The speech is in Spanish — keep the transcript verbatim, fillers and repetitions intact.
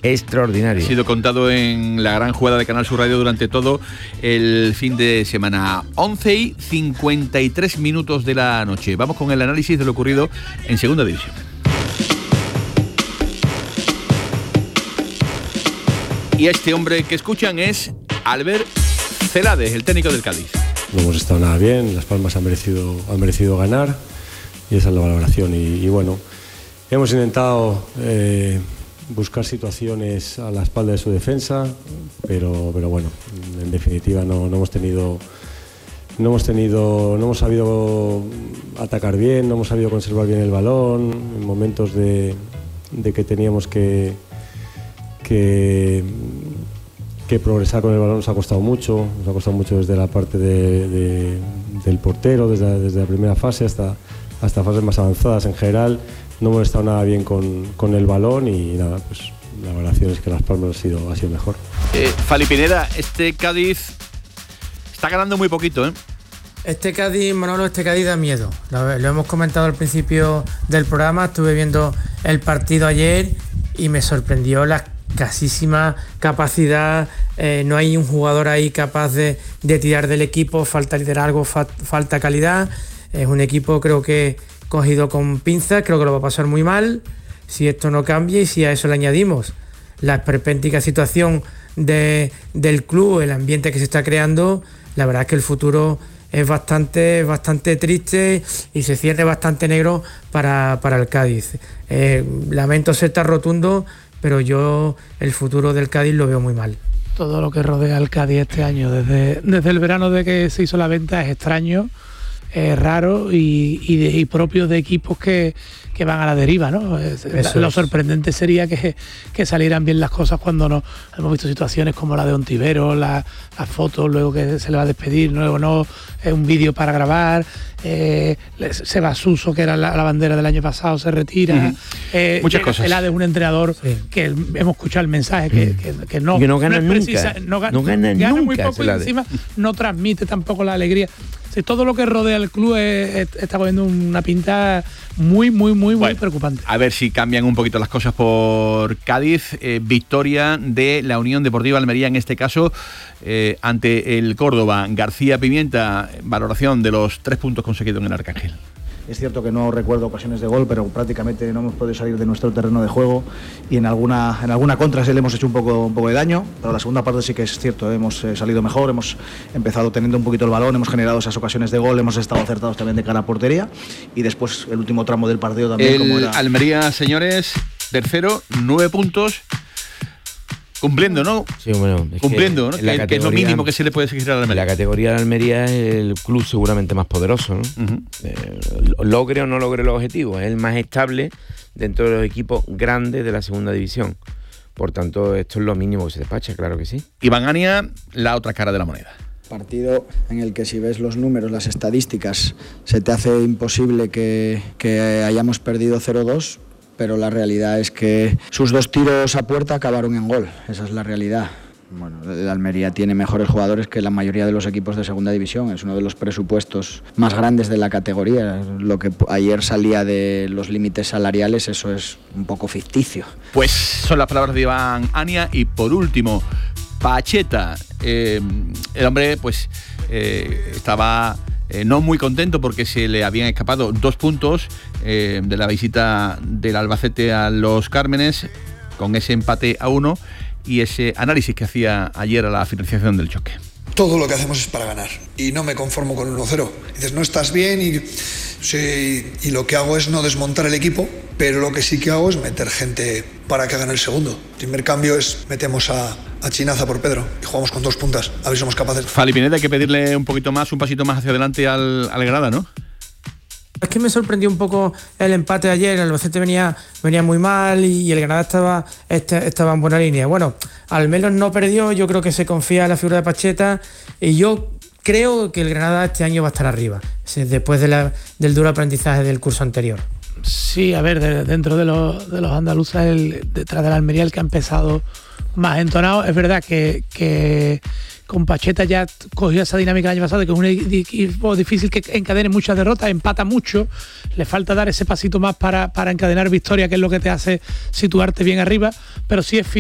extraordinario. Ha sido contado en la gran jugada de Canal Sur Radio durante todo el fin de semana. once y cincuenta y tres minutos de la noche. Vamos con el análisis de lo ocurrido en Segunda División. Y este hombre que escuchan es Albert Celades, el técnico del Cádiz. No hemos estado nada bien, Las Palmas han merecido, han merecido ganar y esa es la valoración. Y, y bueno, hemos intentado eh, buscar situaciones a la espalda de su defensa, pero, pero bueno, en definitiva no, no hemos tenido, no hemos tenido, no hemos sabido atacar bien, no hemos sabido conservar bien el balón en momentos de, de que teníamos que que que progresar con el balón nos ha costado mucho, nos ha costado mucho desde la parte de, de, del portero, desde, desde la primera fase hasta, hasta fases más avanzadas. En general no hemos estado nada bien con, con el balón y nada, pues la valoración es que Las Palmas ha sido, ha sido mejor. Eh, Fali Pineda, este Cádiz está ganando muy poquito, ¿eh? Este Cádiz, Manolo, este Cádiz da miedo. Lo, lo hemos comentado al principio del programa, estuve viendo el partido ayer y me sorprendió la escasísima capacidad, eh, no hay un jugador ahí capaz de, de tirar del equipo, falta liderazgo, fa, falta calidad, es un equipo creo que cogido con pinzas, creo que lo va a pasar muy mal si esto no cambia y si a eso le añadimos la esperpéntica situación de, del club, el ambiente que se está creando, la verdad es que el futuro es bastante, bastante triste y se cierre bastante negro para, para el Cádiz. Eh, lamento ser tan rotundo, pero yo el futuro del Cádiz lo veo muy mal. Todo lo que rodea al Cádiz este año, desde, desde el verano de que se hizo la venta, es extraño, es raro y, y, de, y propio de equipos que, que van a la deriva, ¿no? Es, lo es. Sorprendente sería que, que salieran bien las cosas cuando no hemos visto situaciones como la de Ontiveros, las la fotos, luego que se le va a despedir, luego no, es un vídeo para grabar, eh, Seba Suso, que era la, la bandera del año pasado, se retira. Uh-huh. eh, Muchas cosas. El A D es un entrenador sí. que el, hemos escuchado el mensaje, que, uh-huh. que, que no, que no gana no nunca, precisa, no, no gana, gana nunca muy poco y encima no transmite tampoco la alegría. Sí, todo lo que rodea al club es, es, está cogiendo una pinta muy, muy, muy, bueno, muy preocupante. A ver si cambian un poquito las cosas por Cádiz. Eh, victoria de la Unión Deportiva Almería, en este caso, eh, ante el Córdoba. García Pimienta, valoración de los tres puntos conseguidos en el Arcángel. Es cierto que no recuerdo ocasiones de gol, pero prácticamente no hemos podido salir de nuestro terreno de juego y en alguna en alguna contra se le hemos hecho un poco un poco de daño, pero la segunda parte sí que es cierto, hemos eh, salido mejor, hemos empezado teniendo un poquito el balón, hemos generado esas ocasiones de gol, hemos estado acertados también de cara a portería y después el último tramo del partido también. El como era... Almería, señores, tercero, nueve puntos. Cumpliendo, ¿no? Sí, bueno, es Cumpliendo, ¿no? Que, que es lo mínimo que se le puede exigir a la Almería. La categoría de Almería es el club seguramente más poderoso, ¿no? Uh-huh. Eh, logre o no logre los objetivos, es el más estable dentro de los equipos grandes de la segunda división. Por tanto, esto es lo mínimo que se despacha, claro que sí. Iván Ania, la otra cara de la moneda. Partido en el que si ves los números, las estadísticas, se te hace imposible que, que hayamos perdido cero dos. Pero la realidad es que sus dos tiros a puerta acabaron en gol, esa es la realidad. Bueno, el Almería tiene mejores jugadores que la mayoría de los equipos de segunda división, es uno de los presupuestos más grandes de la categoría. Lo que ayer salía de los límites salariales, eso es un poco ficticio. Pues son las palabras de Iván Ania. Y por último, Pacheta, eh, el hombre pues eh, estaba... Eh, no muy contento porque se le habían escapado dos puntos eh, de la visita del Albacete a los Cármenes, con ese empate a uno y ese análisis que hacía ayer a la finalización del choque. Todo lo que hacemos es para ganar y no me conformo con uno cero. Dices, no estás bien y, sí, y lo que hago es no desmontar el equipo, pero lo que sí que hago es meter gente para que hagan el segundo. El primer cambio es metemos a, a Chinaza por Pedro y jugamos con dos puntas, a ver si somos capaces. Fali Pineda, hay que pedirle un poquito más, un pasito más hacia adelante al, al Granada, ¿no? Es que me sorprendió un poco el empate de ayer. El Albacete venía, venía muy mal y el Granada estaba, este, estaba en buena línea. Bueno, al menos no perdió. Yo creo que se confía en la figura de Pacheta y yo creo que el Granada este año va a estar arriba, después de la, del duro aprendizaje del curso anterior. Sí, a ver, de, dentro de los, de los andaluces, el, detrás de la Almería, el que ha empezado más entonado. Es verdad que, que con Pacheta ya cogió esa dinámica el año pasado, que es un equipo difícil que encadene muchas derrotas, empata mucho, le falta dar ese pasito más para, para encadenar victoria, que es lo que te hace situarte bien arriba, pero sí es